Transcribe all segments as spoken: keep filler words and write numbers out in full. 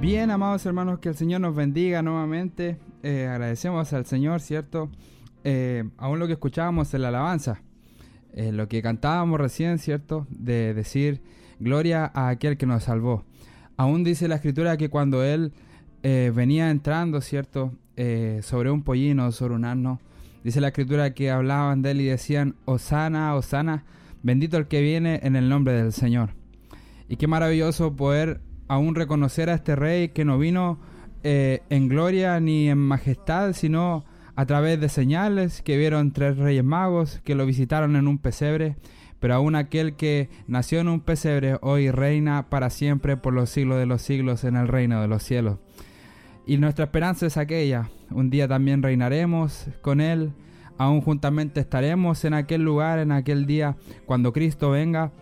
Bien, amados hermanos, que el Señor nos bendiga nuevamente. Eh, agradecemos al Señor, ¿cierto? Eh, aún lo que escuchábamos en la alabanza, eh, lo que cantábamos recién, ¿cierto? De decir gloria a aquel que nos salvó. Aún dice la Escritura que cuando Él eh, venía entrando, ¿cierto? Eh, sobre un pollino, sobre un asno, dice la Escritura que hablaban de Él y decían, Hosana, Hosana, bendito el que viene en el nombre del Señor. Y qué maravilloso poder aún reconocer a este rey que no vino eh, en gloria ni en majestad, sino a través de señales que vieron tres reyes magos que lo visitaron en un pesebre, pero aún aquel que nació en un pesebre hoy reina para siempre por los siglos de los siglos en el reino de los cielos. Y nuestra esperanza es aquella, un día también reinaremos con Él, aún juntamente estaremos en aquel lugar, en aquel día, cuando Cristo venga.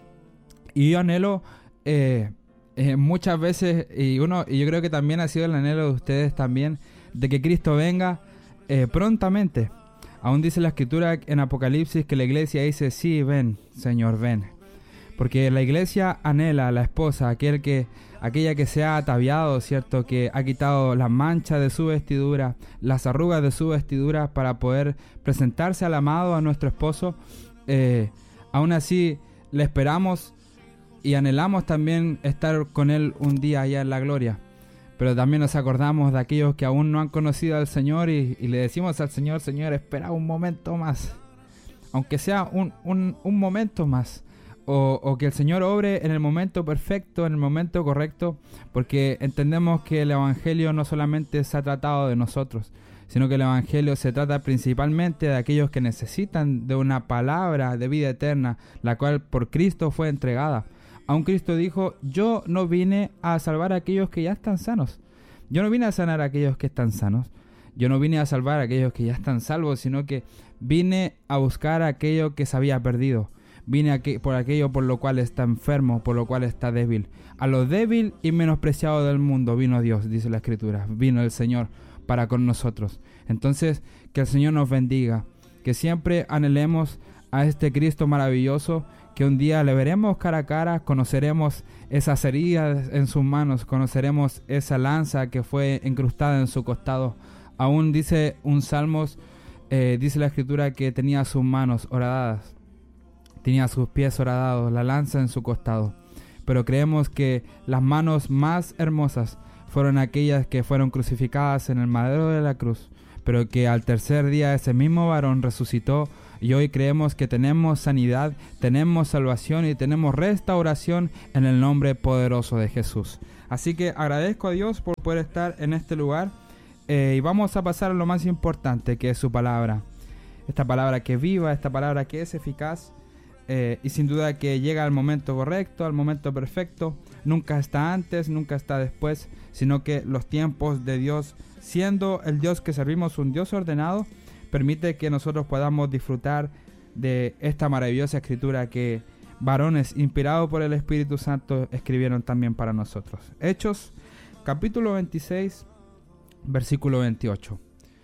Y yo anhelo eh, eh, muchas veces, y uno y yo creo que también ha sido el anhelo de ustedes también, de que Cristo venga eh, prontamente. Aún dice la Escritura en Apocalipsis que la iglesia dice, sí, ven, Señor, ven. Porque la iglesia anhela a la esposa, aquel que, aquella que se ha ataviado, ¿cierto? Que ha quitado las manchas de su vestidura, las arrugas de su vestidura para poder presentarse al amado, a nuestro esposo. Eh, aún así, le esperamos y anhelamos también estar con Él un día allá en la gloria. Pero también nos acordamos de aquellos que aún no han conocido al Señor y, y le decimos al Señor, Señor, espera un momento más. Aunque sea un, un, un momento más. O, o que el Señor obre en el momento perfecto, en el momento correcto. Porque entendemos que el Evangelio no solamente se ha tratado de nosotros, sino que el Evangelio se trata principalmente de aquellos que necesitan de una palabra de vida eterna, la cual por Cristo fue entregada. Aún Cristo dijo, yo no vine a salvar a aquellos que ya están sanos. Yo no vine a sanar a aquellos que están sanos. Yo no vine a salvar a aquellos que ya están salvos, sino que vine a buscar a aquello que se había perdido. Vine a que, por aquello por lo cual está enfermo, por lo cual está débil. A lo débil y menospreciado del mundo vino Dios, dice la Escritura. Vino el Señor para con nosotros. Entonces, que el Señor nos bendiga. Que siempre anhelemos a este Cristo maravilloso, que un día le veremos cara a cara, conoceremos esas heridas en sus manos, conoceremos esa lanza que fue incrustada en su costado. Aún dice un Salmos, eh, dice la Escritura que tenía sus manos horadadas, tenía sus pies horadados, la lanza en su costado. Pero creemos que las manos más hermosas fueron aquellas que fueron crucificadas en el madero de la cruz, pero que al tercer día ese mismo varón resucitó. Y hoy creemos que tenemos sanidad, tenemos salvación y tenemos restauración en el nombre poderoso de Jesús. Así que agradezco a Dios por poder estar en este lugar eh, y vamos a pasar a lo más importante, que es su palabra. Esta palabra que es viva, esta palabra que es eficaz eh, y sin duda que llega al momento correcto, al momento perfecto. Nunca está antes, nunca está después, sino que los tiempos de Dios, siendo el Dios que servimos un Dios ordenado, permite que nosotros podamos disfrutar de esta maravillosa escritura que varones inspirados por el Espíritu Santo escribieron también para nosotros. Hechos, capítulo veintiséis, versículo veintiocho.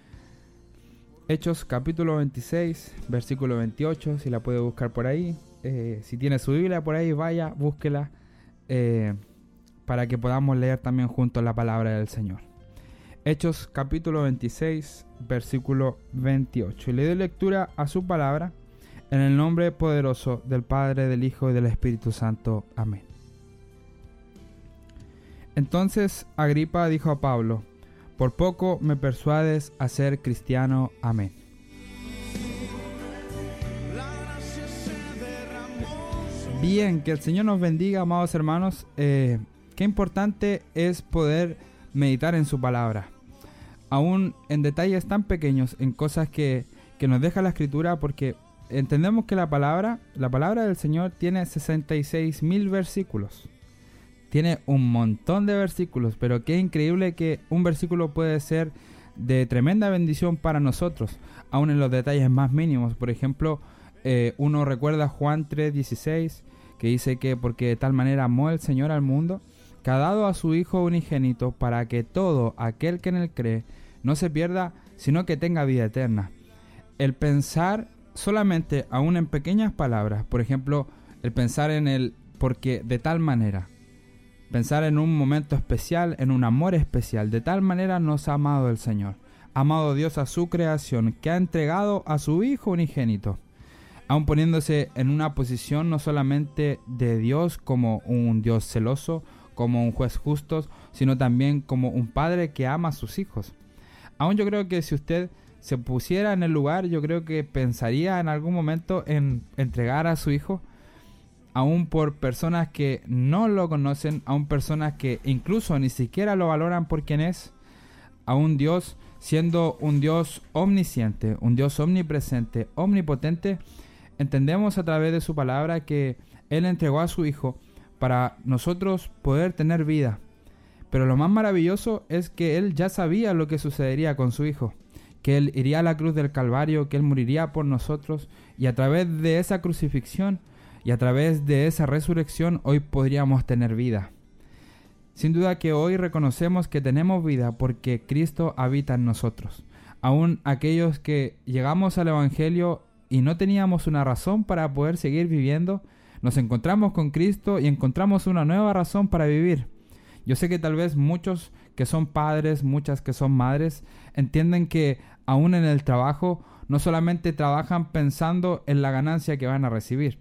Hechos, capítulo veintiséis, versículo veintiocho, si la puede buscar por ahí. Eh, si tiene su Biblia por ahí, vaya, búsquela, eh, para que podamos leer también juntos la palabra del Señor. Hechos capítulo veintiséis, versículo veintiocho. Y le doy lectura a su palabra en el nombre poderoso del Padre, del Hijo y del Espíritu Santo. Amén. Entonces Agripa dijo a Pablo, por poco me persuades a ser cristiano. Amén. Bien, que el Señor nos bendiga, amados hermanos. Eh, qué importante es poder meditar en su palabra. Aún en detalles tan pequeños, en cosas que, que nos deja la Escritura, porque entendemos que la palabra, la palabra del Señor tiene sesenta y seis mil versículos. Tiene un montón de versículos, pero qué increíble que un versículo puede ser de tremenda bendición para nosotros, aún en los detalles más mínimos. Por ejemplo, eh, uno recuerda Juan tres dieciséis, que dice que porque de tal manera amó el Señor al mundo, que ha dado a su Hijo unigénito, para que todo aquel que en él cree no se pierda, sino que tenga vida eterna. El pensar solamente, aún en pequeñas palabras, por ejemplo, el pensar en el porque de tal manera, Pensar en un momento especial, en un amor especial. De tal manera nos ha amado el Señor. Ha amado Dios a su creación, que ha entregado a su Hijo unigénito, aun poniéndose en una posición no solamente de Dios como un Dios celoso, como un juez justo, sino también como un padre que ama a sus hijos. Aún yo creo que si usted se pusiera en el lugar, yo creo que pensaría en algún momento en entregar a su hijo, aún por personas que no lo conocen, aún personas que incluso ni siquiera lo valoran por quien es, a un Dios siendo un Dios omnisciente, un Dios omnipresente, omnipotente. Entendemos a través de su palabra que Él entregó a su Hijo para nosotros poder tener vida. Pero lo más maravilloso es que Él ya sabía lo que sucedería con su Hijo, que Él iría a la cruz del Calvario, que Él moriría por nosotros, y a través de esa crucifixión y a través de esa resurrección hoy podríamos tener vida. Sin duda que hoy reconocemos que tenemos vida porque Cristo habita en nosotros. Aún aquellos que llegamos al Evangelio y no teníamos una razón para poder seguir viviendo, nos encontramos con Cristo y encontramos una nueva razón para vivir. Yo sé que tal vez muchos que son padres, muchas que son madres, entienden que aún en el trabajo no solamente trabajan pensando en la ganancia que van a recibir,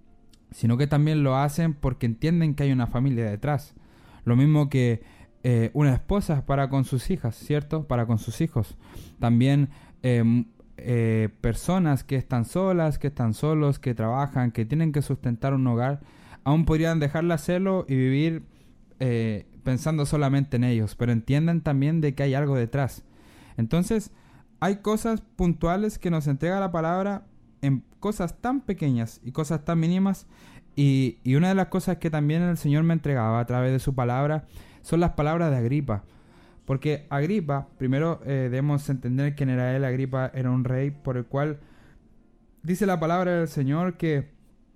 sino que también lo hacen porque entienden que hay una familia detrás. Lo mismo que eh, una esposa para con sus hijas, ¿cierto? Para con sus hijos. También eh, eh, personas que están solas, que están solos, que trabajan, que tienen que sustentar un hogar, aún podrían dejarla hacerlo y vivir eh, pensando solamente en ellos, pero entienden también de que hay algo detrás. Entonces, hay cosas puntuales que nos entrega la palabra en cosas tan pequeñas y cosas tan mínimas. Y, y una de las cosas que también el Señor me entregaba a través de su palabra son las palabras de Agripa. Porque Agripa, primero eh, debemos entender quién era él. Agripa era un rey por el cual dice la palabra del Señor que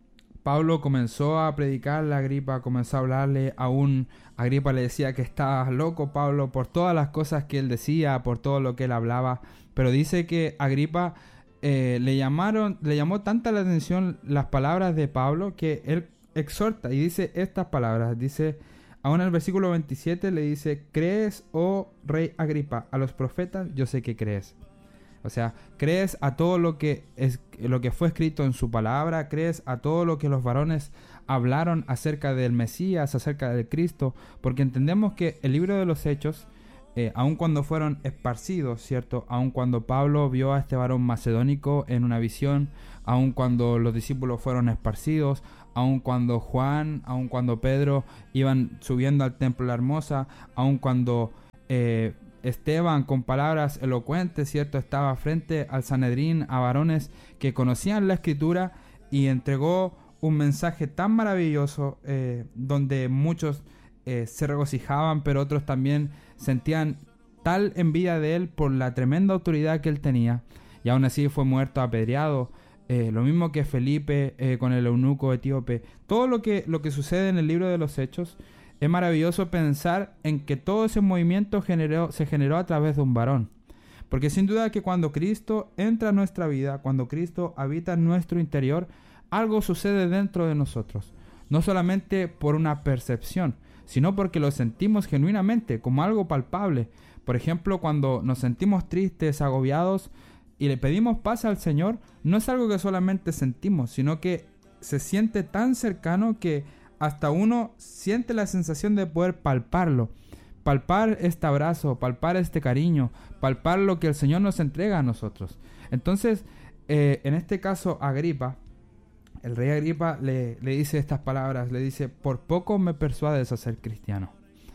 Pablo comenzó a predicarle a Agripa, comenzó a hablarle. Aún Agripa le decía que estaba loco Pablo por todas las cosas que él decía, por todo lo que él hablaba. Pero dice que Agripa Eh, le llamaron, le llamó tanta la atención las palabras de Pablo que él exhorta y dice estas palabras. Dice, aún en el versículo veintisiete le dice: ¿crees, oh rey Agripa, a los profetas? Yo sé que crees. O sea, crees a todo lo que es lo que fue escrito en su palabra, crees a todo lo que los varones hablaron acerca del Mesías, acerca del Cristo, porque entendemos que el libro de los Hechos, Eh, aun cuando fueron esparcidos, ¿cierto? Aun cuando Pablo vio a este varón macedónico en una visión, aun cuando los discípulos fueron esparcidos, aun cuando Juan, aun cuando Pedro iban subiendo al templo de la Hermosa, aun cuando eh, Esteban con palabras elocuentes, ¿cierto? Estaba frente al Sanedrín, a varones que conocían la Escritura, y entregó un mensaje tan maravilloso eh, donde muchos eh, se regocijaban, pero otros también sentían tal envidia de él por la tremenda autoridad que él tenía, y aún así fue muerto apedreado. Eh, lo mismo que Felipe eh, con el eunuco etíope. Todo lo que, lo que sucede en el libro de los Hechos, es maravilloso pensar en que todo ese movimiento generó, se generó a través de un varón. Porque sin duda que cuando Cristo entra a nuestra vida, cuando Cristo habita en nuestro interior, algo sucede dentro de nosotros. No solamente por una percepción, sino porque lo sentimos genuinamente, como algo palpable. Por ejemplo, cuando nos sentimos tristes, agobiados, y le pedimos paz al Señor, no es algo que solamente sentimos, sino que se siente tan cercano que hasta uno siente la sensación de poder palparlo. Palpar este abrazo, palpar este cariño, palpar lo que el Señor nos entrega a nosotros. Entonces, eh, en este caso, Agripa, el rey Agripa le, le dice estas palabras, le dice: por poco me persuades a ser cristiano.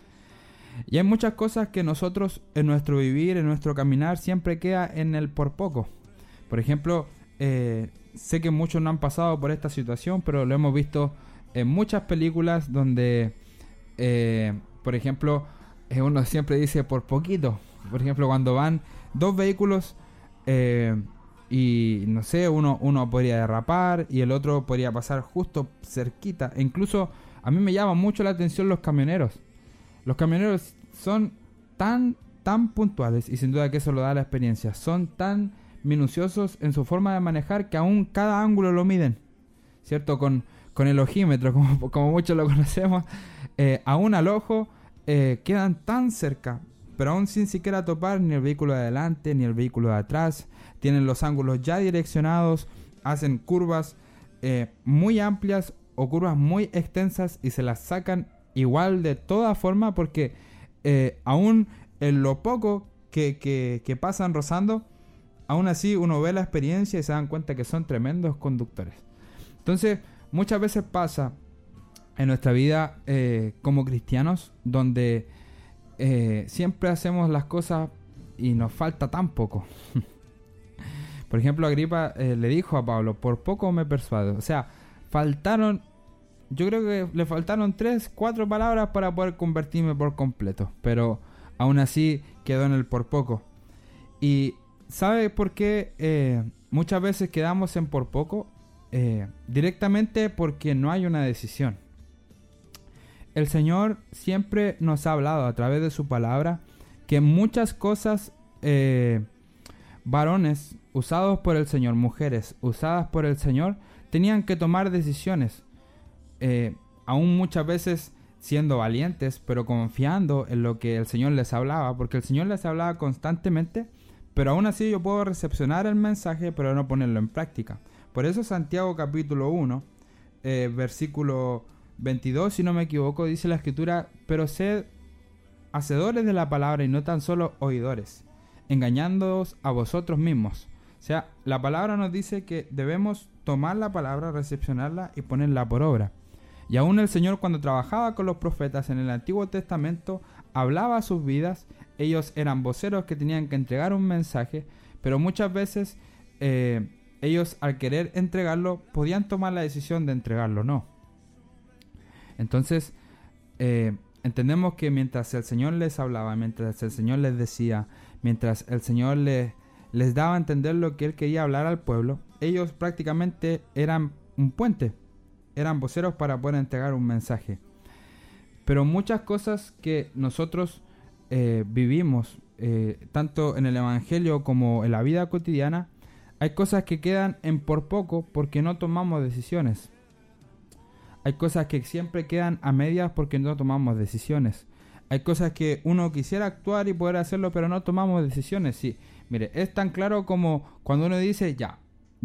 Y hay muchas cosas que nosotros en nuestro vivir, en nuestro caminar, siempre queda en el por poco. Por ejemplo, eh, sé que muchos no han pasado por esta situación, pero lo hemos visto en muchas películas donde, eh, por ejemplo, uno siempre dice por poquito. Por ejemplo, cuando van dos vehículos eh, y no sé, uno, uno podría derrapar y el otro podría pasar justo cerquita. E incluso a mí me llama mucho la atención los camioneros. Los camioneros son tan, tan puntuales, y sin duda que eso lo da la experiencia. Son tan minuciosos en su forma de manejar que aún cada ángulo lo miden, ¿cierto? Con, con el ojímetro, como, como muchos lo conocemos. eh, aún al ojo eh, quedan tan cerca, pero aún sin siquiera topar ni el vehículo de adelante ni el vehículo de atrás. Tienen los ángulos ya direccionados, hacen curvas eh, muy amplias o curvas muy extensas y se las sacan igual de toda forma, porque eh, aún en lo poco que, que, que pasan rozando, aún así uno ve la experiencia y se dan cuenta que son tremendos conductores. Entonces muchas veces pasa en nuestra vida eh, como cristianos, donde eh, siempre hacemos las cosas y nos falta tan poco. Por ejemplo, Agripa eh, le dijo a Pablo, por poco me persuado. O sea, faltaron, yo creo que le faltaron tres, cuatro palabras para poder convertirme por completo, pero aún así quedó en el por poco. Y ¿sabe por qué eh, muchas veces quedamos en por poco? Eh, directamente porque no hay una decisión. El Señor siempre nos ha hablado a través de su palabra que muchas cosas, eh, varones usados por el Señor, mujeres usadas por el Señor, tenían que tomar decisiones, eh, aún muchas veces siendo valientes, pero confiando en lo que el Señor les hablaba, porque el Señor les hablaba constantemente, pero aún así yo puedo recepcionar el mensaje, pero no ponerlo en práctica. Por eso Santiago capítulo uno, eh, versículo veintidós, si no me equivoco, dice la Escritura: pero sed hacedores de la palabra y no tan solo oidores, engañándoos a vosotros mismos. O sea, la palabra nos dice que debemos tomar la palabra, recepcionarla y ponerla por obra. Y aún el Señor, cuando trabajaba con los profetas en el Antiguo Testamento, hablaba a sus vidas. Ellos eran voceros que tenían que entregar un mensaje, pero muchas veces eh, ellos, al querer entregarlo, podían tomar la decisión de entregarlo o no. Entonces, eh, entendemos que mientras el Señor les hablaba, mientras el Señor les decía, mientras el Señor les, les daba a entender lo que Él quería hablar al pueblo, ellos prácticamente eran un puente, eran voceros para poder entregar un mensaje. Pero muchas cosas que nosotros eh, vivimos, eh, tanto en el Evangelio como en la vida cotidiana, hay cosas que quedan en por poco porque no tomamos decisiones. Hay cosas que siempre quedan a medias porque no tomamos decisiones. Hay cosas que uno quisiera actuar y poder hacerlo, pero no tomamos decisiones. Sí, mire, es tan claro como cuando uno dice ya,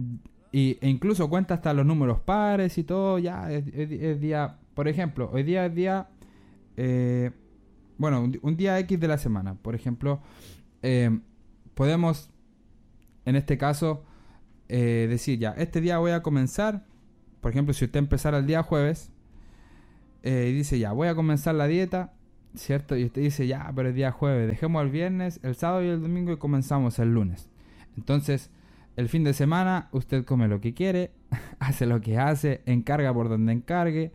y, e incluso cuenta hasta los números pares y todo, ya es, es, es día, por ejemplo, hoy día es día, eh, bueno, un, un día X de la semana, por ejemplo, eh, podemos, en este caso, eh, decir ya, este día voy a comenzar. Por ejemplo, si usted empezara el día jueves eh, y dice ya, voy a comenzar la dieta, ¿cierto? Y usted dice ya, pero el día jueves, dejemos el viernes, el sábado y el domingo y comenzamos el lunes. Entonces, el fin de semana usted come lo que quiere, hace lo que hace, encarga por donde encargue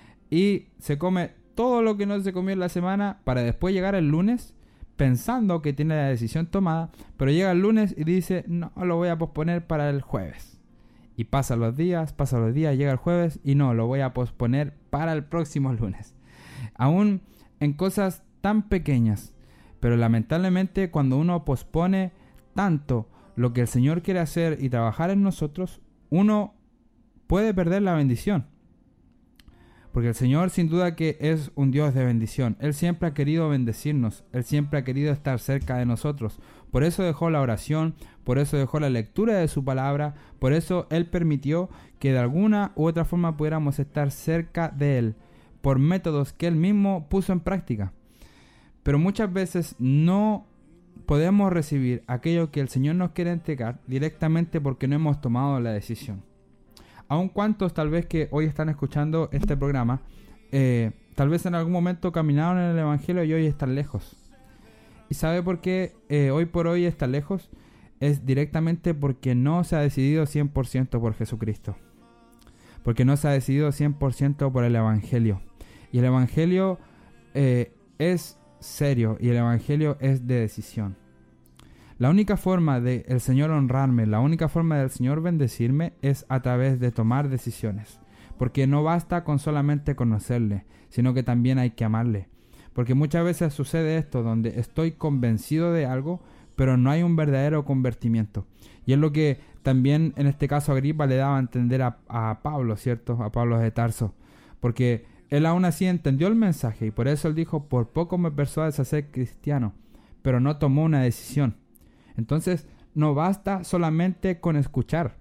y se come todo lo que no se comió en la semana para después llegar el lunes pensando que tiene la decisión tomada, pero llega el lunes y dice no, lo voy a posponer para el jueves. Y pasan los días, pasan los días, llega el jueves y no, lo voy a posponer para el próximo lunes. Aún en cosas tan pequeñas. Pero lamentablemente cuando uno pospone tanto lo que el Señor quiere hacer y trabajar en nosotros, uno puede perder la bendición. Porque el Señor sin duda que es un Dios de bendición. Él siempre ha querido bendecirnos. Él siempre ha querido estar cerca de nosotros. Por eso dejó la oración, por eso dejó la lectura de su palabra, por eso Él permitió que de alguna u otra forma pudiéramos estar cerca de Él, por métodos que Él mismo puso en práctica. Pero muchas veces no podemos recibir aquello que el Señor nos quiere entregar directamente porque no hemos tomado la decisión. Aun cuantos tal vez que hoy están escuchando este programa, eh, tal vez en algún momento caminaron en el Evangelio y hoy están lejos. ¿Y sabe por qué eh, hoy por hoy está lejos? Es directamente porque no se ha decidido cien por ciento por Jesucristo. Porque no se ha decidido cien por ciento por el Evangelio. Y el Evangelio eh, es serio y el Evangelio es de decisión. La única forma de el Señor honrarme, la única forma del Señor bendecirme es a través de tomar decisiones. Porque no basta con solamente conocerle, sino que también hay que amarle. Porque muchas veces sucede esto, donde estoy convencido de algo, pero no hay un verdadero convertimiento. Y es lo que también en este caso Agripa le daba a entender a, a Pablo, ¿cierto? A Pablo de Tarso. Porque Él aún así entendió el mensaje y por eso él dijo, por poco me persuades a ser cristiano, pero no tomó una decisión. Entonces, no basta solamente con escuchar,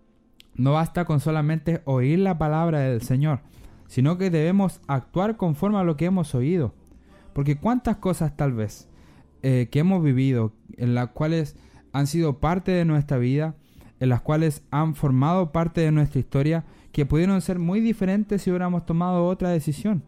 no basta con solamente oír la palabra del Señor, sino que debemos actuar conforme a lo que hemos oído. Porque cuántas cosas tal vez eh, que hemos vivido, en las cuales han sido parte de nuestra vida, en las cuales han formado parte de nuestra historia, que pudieron ser muy diferentes si hubiéramos tomado otra decisión.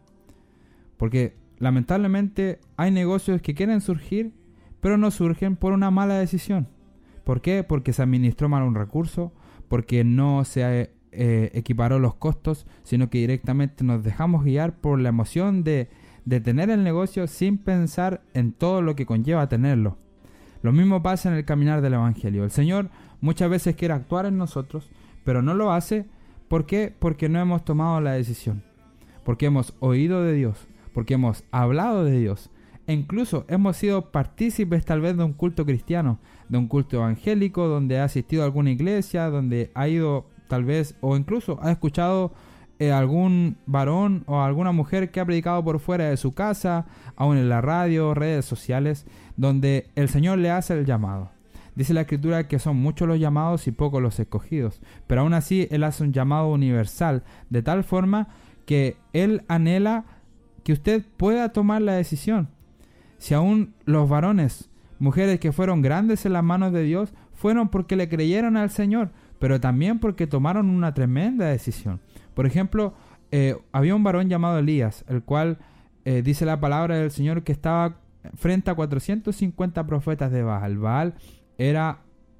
Porque lamentablemente hay negocios que quieren surgir, pero no surgen por una mala decisión. ¿Por qué? Porque se administró mal un recurso, porque no se eh, equiparó los costos, sino que directamente nos dejamos guiar por la emoción de, de tener el negocio sin pensar en todo lo que conlleva tenerlo. Lo mismo pasa en el caminar del Evangelio. El Señor muchas veces quiere actuar en nosotros, pero no lo hace. ¿Por qué? Porque no hemos tomado la decisión, porque hemos oído de Dios, porque hemos hablado de Dios, e incluso hemos sido partícipes tal vez de un culto cristiano, de un culto evangélico, donde ha asistido a alguna iglesia, donde ha ido tal vez, o incluso ha escuchado eh, algún varón o alguna mujer que ha predicado por fuera de su casa, aún en la radio, redes sociales, donde el Señor le hace el llamado. Dice la Escritura que son muchos los llamados y pocos los escogidos, pero aún así Él hace un llamado universal, de tal forma que Él anhela que usted pueda tomar la decisión. Si aún los varones, mujeres que fueron grandes en las manos de Dios, fueron porque le creyeron al Señor, pero también porque tomaron una tremenda decisión. Por ejemplo, eh, había un varón llamado Elías, el cual eh, dice la palabra del Señor que estaba frente a cuatrocientos cincuenta profetas de Baal. Baal era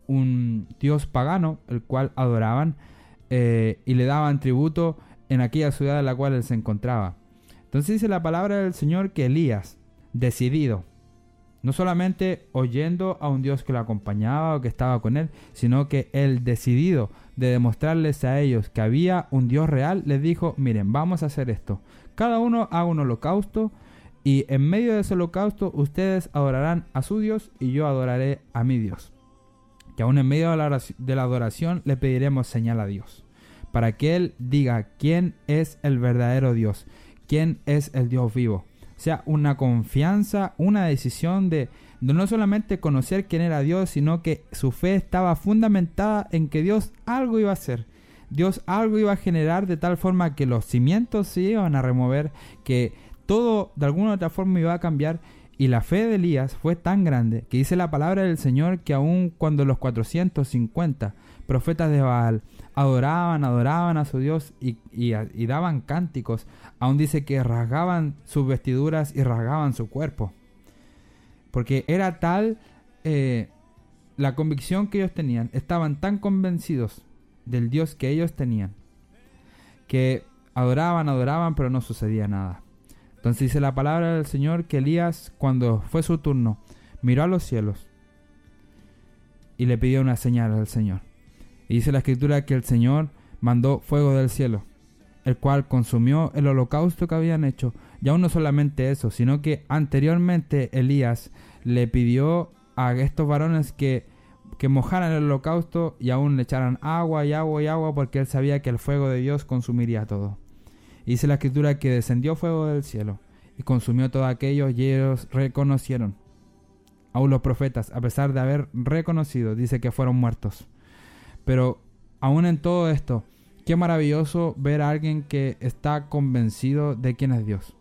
un dios pagano, el cual adoraban eh, y le daban tributo en aquella ciudad en la cual él se encontraba. Entonces dice la palabra del Señor que Elías, decidido, no solamente oyendo a un Dios que lo acompañaba o que estaba con él, sino que él decidido de demostrarles a ellos que había un Dios real, les dijo, miren, vamos a hacer esto. Cada uno haga un holocausto y en medio de ese holocausto ustedes adorarán a su Dios y yo adoraré a mi Dios. Que aún en medio de la, oración, de la adoración le pediremos señal a Dios, para que Él diga quién es el verdadero Dios, quién es el Dios vivo. O sea, una confianza, una decisión de, de no solamente conocer quién era Dios, sino que su fe estaba fundamentada en que Dios algo iba a hacer. Dios algo iba a generar de tal forma que los cimientos se iban a remover, que todo de alguna u otra forma iba a cambiar. Y la fe de Elías fue tan grande que dice la palabra del Señor que aun cuando los cuatrocientos cincuenta profetas de Baal adoraban, adoraban a su Dios y, y, y daban cánticos, aún dice que rasgaban sus vestiduras y rasgaban su cuerpo. Porque era tal eh, la convicción que ellos tenían, estaban tan convencidos del Dios que ellos tenían, que adoraban, adoraban, pero no sucedía nada. Entonces dice la palabra del Señor que Elías, cuando fue su turno, miró a los cielos y le pidió una señal al Señor. Y dice la Escritura que el Señor mandó fuego del cielo, el cual consumió el holocausto que habían hecho. Y aún no solamente eso, sino que anteriormente Elías le pidió a estos varones que, que mojaran el holocausto y aún le echaran agua y agua y agua, porque él sabía que el fuego de Dios consumiría todo. Y dice la Escritura que descendió fuego del cielo y consumió todo aquello, y ellos reconocieron. Aún los profetas, a pesar de haber reconocido, dice que fueron muertos. Pero aún en todo esto, qué maravilloso ver a alguien que está convencido de quién es Dios.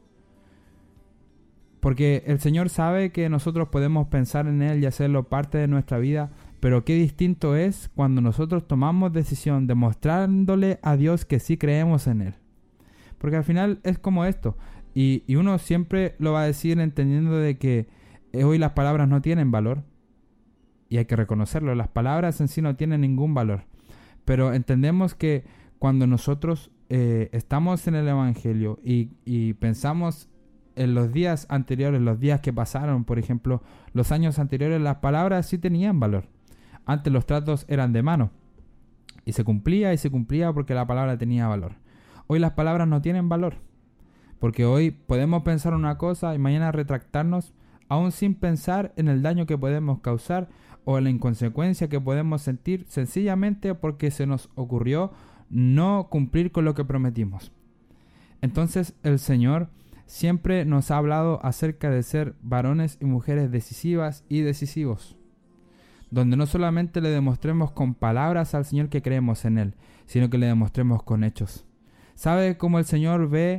Porque el Señor sabe que nosotros podemos pensar en Él y hacerlo parte de nuestra vida, pero qué distinto es cuando nosotros tomamos decisión demostrándole a Dios que sí creemos en Él. Porque al final es como esto, y, y uno siempre lo va a decir entendiendo de que hoy las palabras no tienen valor, y hay que reconocerlo, las palabras en sí no tienen ningún valor, pero entendemos que cuando nosotros eh, estamos en el Evangelio y, y pensamos en los días anteriores, los días que pasaron, por ejemplo, los años anteriores, las palabras sí tenían valor. Antes los tratos eran de mano, y se cumplía y se cumplía porque la palabra tenía valor. Hoy las palabras no tienen valor, porque hoy podemos pensar una cosa y mañana retractarnos, aún sin pensar en el daño que podemos causar o en la inconsecuencia que podemos sentir, sencillamente porque se nos ocurrió no cumplir con lo que prometimos. Entonces el Señor siempre nos ha hablado acerca de ser varones y mujeres decisivas y decisivos, donde no solamente le demostremos con palabras al Señor que creemos en Él, sino que le demostremos con hechos. ¿Sabe cómo el Señor ve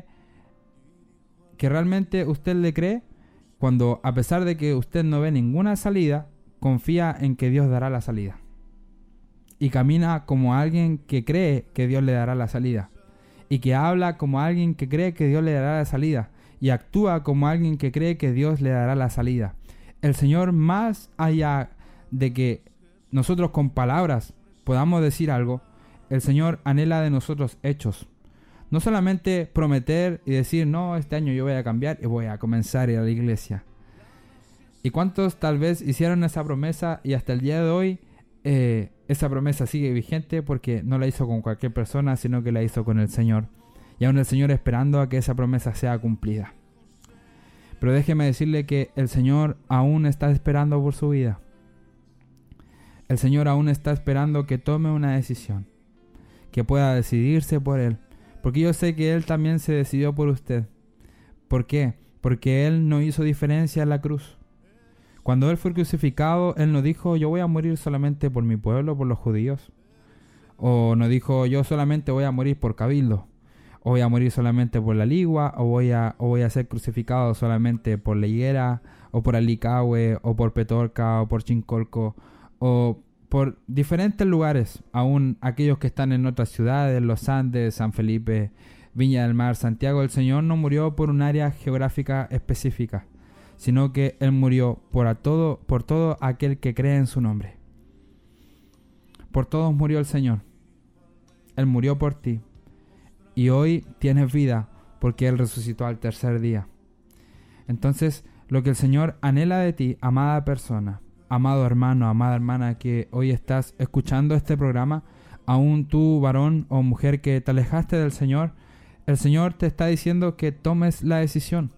que realmente usted le cree? Cuando, a pesar de que usted no ve ninguna salida, confía en que Dios dará la salida. Y camina como alguien que cree que Dios le dará la salida. Y que habla como alguien que cree que Dios le dará la salida. Y actúa como alguien que cree que Dios le dará la salida. El Señor, más allá de que nosotros con palabras podamos decir algo, el Señor anhela de nosotros hechos. No solamente prometer y decir, no, este año yo voy a cambiar y voy a comenzar a ir a la iglesia. ¿Y cuántos tal vez hicieron esa promesa y hasta el día de hoy eh, esa promesa sigue vigente porque no la hizo con cualquier persona, sino que la hizo con el Señor? Y aún el Señor esperando a que esa promesa sea cumplida. Pero déjeme decirle que el Señor aún está esperando por su vida. El Señor aún está esperando que tome una decisión, que pueda decidirse por Él. Porque yo sé que Él también se decidió por usted. ¿Por qué? Porque Él no hizo diferencia en la cruz. Cuando Él fue crucificado, Él no dijo, yo voy a morir solamente por mi pueblo, por los judíos. O no dijo, yo solamente voy a morir por Cabildo. O voy a morir solamente por la Ligua. O voy a, o voy a ser crucificado solamente por La Higuera. O por Alicahue. O por Petorca. O por Chincolco. O por diferentes lugares, aún aquellos que están en otras ciudades, Los Andes, San Felipe, Viña del Mar, Santiago. El Señor no murió por un área geográfica específica, sino que Él murió por, a todo, por todo aquel que cree en su nombre. Por todos murió el Señor. Él murió por ti. Y hoy tienes vida porque Él resucitó al tercer día. Entonces, lo que el Señor anhela de ti, amada persona, amado hermano, amada hermana que hoy estás escuchando este programa, aún tú, varón o mujer que te alejaste del Señor, el Señor te está diciendo que tomes la decisión.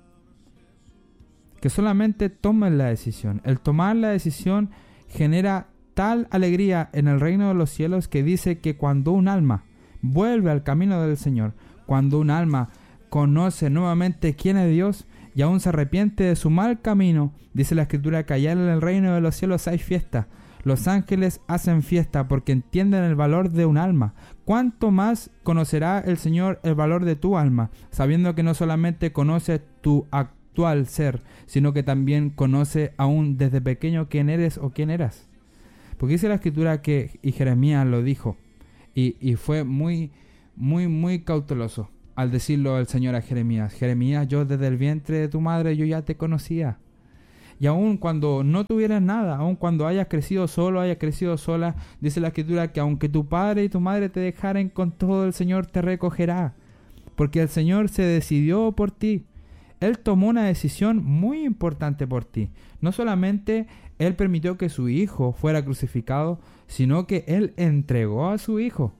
Que solamente tomes la decisión. El tomar la decisión genera tal alegría en el reino de los cielos que dice que cuando un alma vuelve al camino del Señor, cuando un alma conoce nuevamente quién es Dios, y aún se arrepiente de su mal camino, dice la Escritura que allá en el reino de los cielos hay fiesta. Los ángeles hacen fiesta porque entienden el valor de un alma. ¿Cuánto más conocerá el Señor el valor de tu alma, sabiendo que no solamente conoce tu actual ser, sino que también conoce aún desde pequeño quién eres o quién eras? Porque dice la Escritura que, y Jeremías lo dijo, y, y fue muy, muy, muy cauteloso al decirlo el Señor a Jeremías. Jeremías, yo desde el vientre de tu madre yo ya te conocía. Y aun cuando no tuvieras nada, aun cuando hayas crecido solo, hayas crecido sola, dice la Escritura que aunque tu padre y tu madre te dejaren con todo, el Señor te recogerá. Porque el Señor se decidió por ti. Él tomó una decisión muy importante por ti. No solamente Él permitió que su hijo fuera crucificado, sino que Él entregó a su hijo.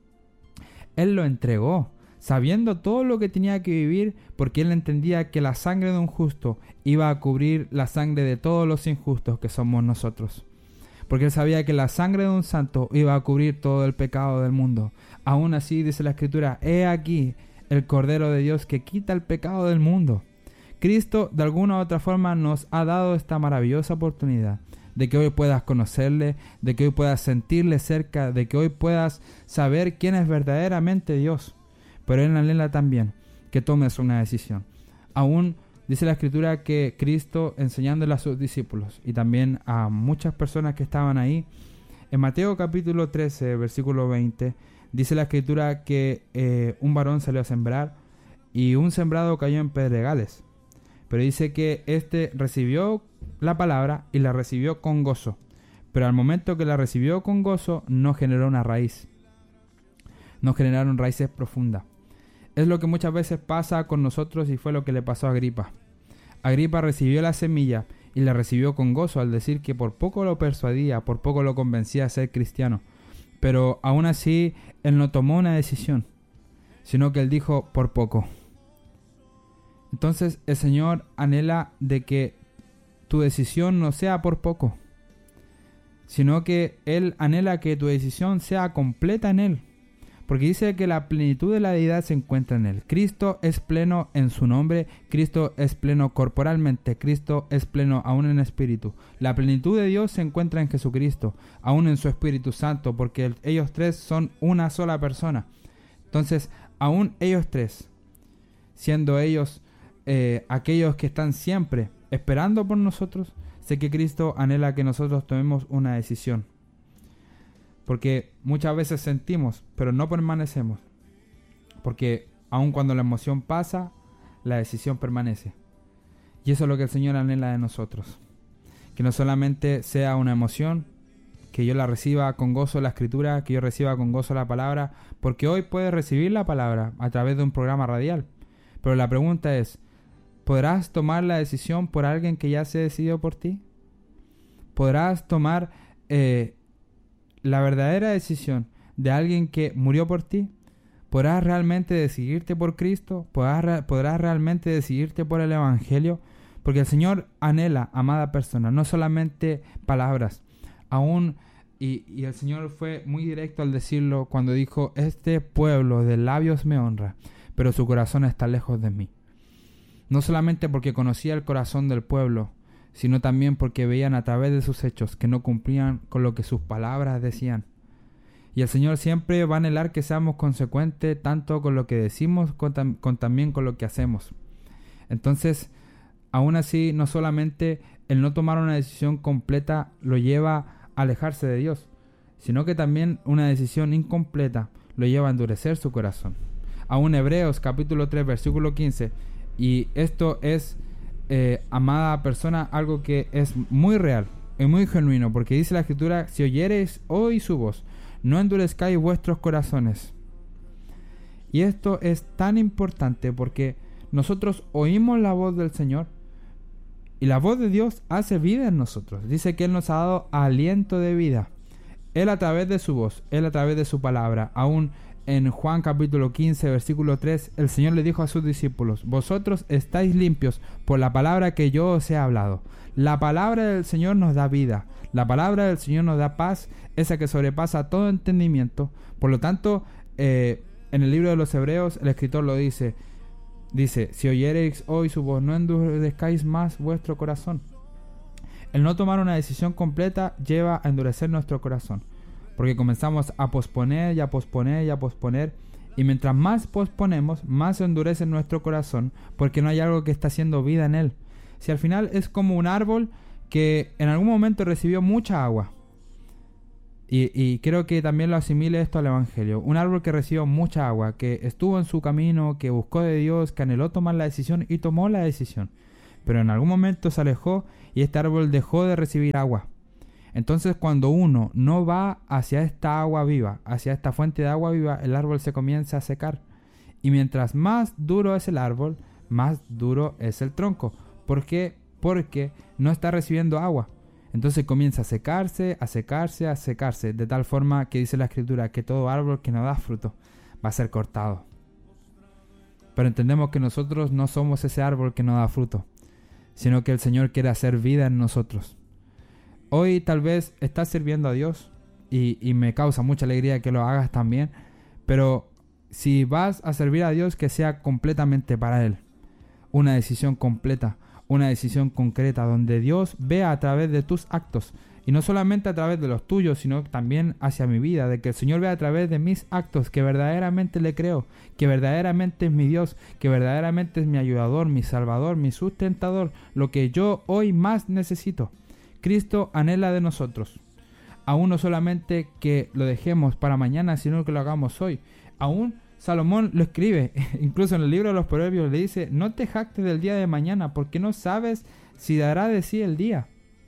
Él lo entregó, sabiendo todo lo que tenía que vivir, porque Él entendía que la sangre de un justo iba a cubrir la sangre de todos los injustos que somos nosotros. Porque Él sabía que la sangre de un santo iba a cubrir todo el pecado del mundo. Aún así, dice la Escritura, he aquí el Cordero de Dios que quita el pecado del mundo. Cristo, de alguna u otra forma, nos ha dado esta maravillosa oportunidad de que hoy puedas conocerle, de que hoy puedas sentirle cerca, de que hoy puedas saber quién es verdaderamente Dios. Pero Él anhela también que tomes una decisión. Aún dice la Escritura que Cristo, enseñándole a sus discípulos y también a muchas personas que estaban ahí, en Mateo capítulo trece, versículo veinte, dice la Escritura que eh, un varón salió a sembrar y un sembrado cayó en pedregales. Pero dice que éste recibió la palabra y la recibió con gozo. Pero al momento que la recibió con gozo, no generó una raíz. No generaron raíces profundas. Es lo que muchas veces pasa con nosotros y fue lo que le pasó a Agripa. Agripa recibió la semilla y la recibió con gozo al decir que por poco lo persuadía, por poco lo convencía a ser cristiano. Pero aún así, él no tomó una decisión, sino que él dijo por poco. Entonces el Señor anhela de que tu decisión no sea por poco, sino que Él anhela que tu decisión sea completa en Él. Porque dice que la plenitud de la deidad se encuentra en Él. Cristo es pleno en su nombre, Cristo es pleno corporalmente, Cristo es pleno aún en espíritu. La plenitud de Dios se encuentra en Jesucristo, aún en su Espíritu Santo, porque el, ellos tres son una sola persona. Entonces, aún ellos tres, siendo ellos eh, aquellos que están siempre esperando por nosotros, sé que Cristo anhela que nosotros tomemos una decisión. Porque muchas veces sentimos, pero no permanecemos. Porque aun cuando la emoción pasa, la decisión permanece. Y eso es lo que el Señor anhela de nosotros. Que no solamente sea una emoción, que yo la reciba con gozo la Escritura, que yo reciba con gozo la palabra, porque hoy puedes recibir la palabra a través de un programa radial. Pero la pregunta es, ¿podrás tomar la decisión por alguien que ya se decidió por ti? ¿Podrás tomar eh, la verdadera decisión de alguien que murió por ti? ¿Podrás realmente decidirte por Cristo? ¿Podrás, ¿Podrás realmente decidirte por el Evangelio? Porque el Señor anhela, amada persona, no solamente palabras. Aún, y, y el Señor fue muy directo al decirlo cuando dijo, este pueblo de labios me honra, pero su corazón está lejos de mí. No solamente porque conocía el corazón del pueblo, sino también porque veían a través de sus hechos que no cumplían con lo que sus palabras decían. Y el Señor siempre va a anhelar que seamos consecuentes tanto con lo que decimos con, tam- con también con lo que hacemos. Entonces, aún así, no solamente el no tomar una decisión completa lo lleva a alejarse de Dios, sino que también una decisión incompleta lo lleva a endurecer su corazón. Aún Hebreos capítulo tres versículo quince, y esto es Eh, amada persona, algo que es muy real y muy genuino, porque dice la Escritura, si oyereis hoy su voz, no endurezcáis vuestros corazones. Y esto es tan importante porque nosotros oímos la voz del Señor y la voz de Dios hace vida en nosotros. Dice que Él nos ha dado aliento de vida, Él a través de su voz, Él a través de su palabra. Aún en Juan capítulo quince versículo tres, el Señor le dijo a sus discípulos, vosotros estáis limpios por la palabra que yo os he hablado. La palabra del Señor nos da vida, la palabra del Señor nos da paz, esa que sobrepasa todo entendimiento. Por lo tanto, eh, en el libro de los Hebreos el escritor lo dice, dice, si oyereis hoy su voz, no endurezcáis más vuestro corazón. El no tomar una decisión completa lleva a endurecer nuestro corazón, porque comenzamos a posponer y a posponer y a posponer, y mientras más posponemos, más se endurece nuestro corazón, porque no hay algo que está haciendo vida en él. Si al final es como un árbol que en algún momento recibió mucha agua, y, y creo que también lo asimile esto al Evangelio, un árbol que recibió mucha agua, que estuvo en su camino, que buscó de Dios, que anheló tomar la decisión y tomó la decisión, pero en algún momento se alejó y este árbol dejó de recibir agua. Entonces, cuando uno no va hacia esta agua viva, hacia esta fuente de agua viva, el árbol se comienza a secar. Y mientras más duro es el árbol, más duro es el tronco. ¿Por qué? Porque no está recibiendo agua. Entonces comienza a secarse, a secarse, a secarse, de tal forma que dice la Escritura que todo árbol que no da fruto va a ser cortado. Pero entendemos que nosotros no somos ese árbol que no da fruto, sino que el Señor quiere hacer vida en nosotros. Hoy tal vez estás sirviendo a Dios y, y me causa mucha alegría que lo hagas también, pero si vas a servir a Dios, que sea completamente para Él. Una decisión completa, una decisión concreta, donde Dios vea a través de tus actos, y no solamente a través de los tuyos, sino también hacia mi vida, de que el Señor vea a través de mis actos que verdaderamente le creo, que verdaderamente es mi Dios, que verdaderamente es mi ayudador, mi salvador, mi sustentador, lo que yo hoy más necesito. Cristo anhela de nosotros, aún no solamente que lo dejemos para mañana, sino que lo hagamos hoy. Aún Salomón lo escribe, incluso en el libro de los Proverbios le dice, no te jactes del día de mañana, porque no sabes si dará de sí el día.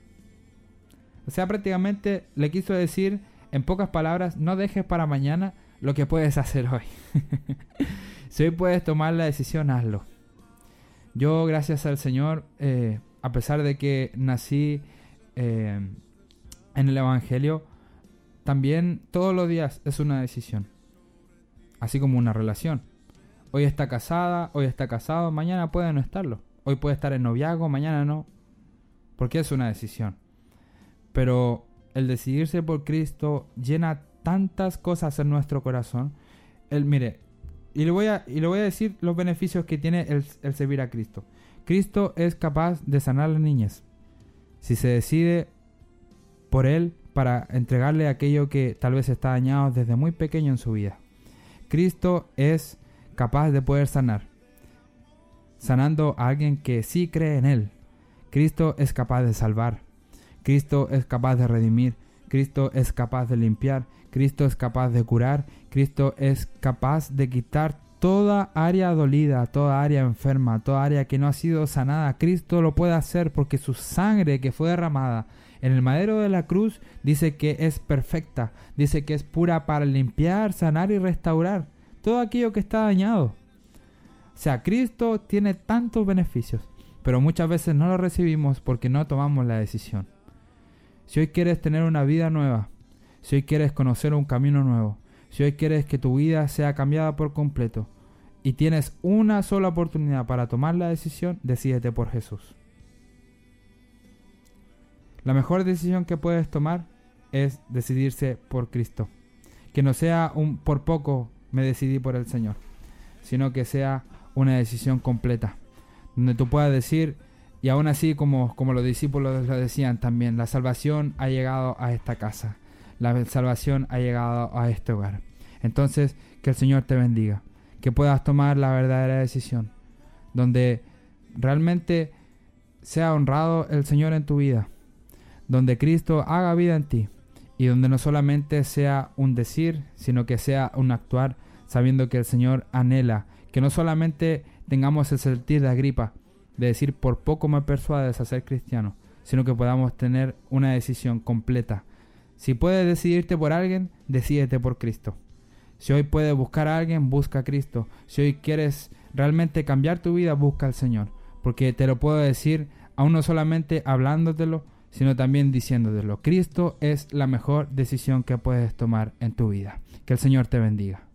O sea, prácticamente le quiso decir, en pocas palabras, no dejes para mañana lo que puedes hacer hoy. Si hoy puedes tomar la decisión, hazlo. Yo, gracias al Señor, eh, a pesar de que nací Eh, en el Evangelio, también todos los días es una decisión, así como una relación. Hoy está casada, hoy está casado, mañana puede no estarlo. Hoy puede estar en noviazgo, mañana no, porque es una decisión. Pero el decidirse por Cristo llena tantas cosas en nuestro corazón, el, mire, y le voy a, y le voy a decir los beneficios que tiene el, el servir a Cristo. Cristo es capaz de sanar la niñez si se decide por Él para entregarle aquello que tal vez está dañado desde muy pequeño en su vida. Cristo es capaz de poder sanar, sanando a alguien que sí cree en Él. Cristo es capaz de salvar. Cristo es capaz de redimir. Cristo es capaz de limpiar. Cristo es capaz de curar. Cristo es capaz de quitar toda área dolida, toda área enferma, toda área que no ha sido sanada. Cristo lo puede hacer porque su sangre que fue derramada en el madero de la cruz dice que es perfecta, dice que es pura para limpiar, sanar y restaurar todo aquello que está dañado. O sea, Cristo tiene tantos beneficios, pero muchas veces no lo recibimos porque no tomamos la decisión. Si hoy quieres tener una vida nueva, si hoy quieres conocer un camino nuevo, si hoy quieres que tu vida sea cambiada por completo y tienes una sola oportunidad para tomar la decisión, decídete por Jesús. La mejor decisión que puedes tomar es decidirse por Cristo. Que no sea un por poco me decidí por el Señor, sino que sea una decisión completa, donde tú puedas decir, y aún así como, como los discípulos lo decían también, la salvación ha llegado a esta casa, la salvación ha llegado a este hogar. Entonces, que el Señor te bendiga, que puedas tomar la verdadera decisión, donde realmente sea honrado el Señor en tu vida, donde Cristo haga vida en ti, y donde no solamente sea un decir, sino que sea un actuar, sabiendo que el Señor anhela que no solamente tengamos el sentir de Agripa, de decir por poco me persuades a ser cristiano, sino que podamos tener una decisión completa. Si puedes decidirte por alguien, decídete por Cristo. Si hoy puedes buscar a alguien, busca a Cristo. Si hoy quieres realmente cambiar tu vida, busca al Señor. Porque te lo puedo decir, aún no solamente hablándotelo, sino también diciéndotelo. Cristo es la mejor decisión que puedes tomar en tu vida. Que el Señor te bendiga.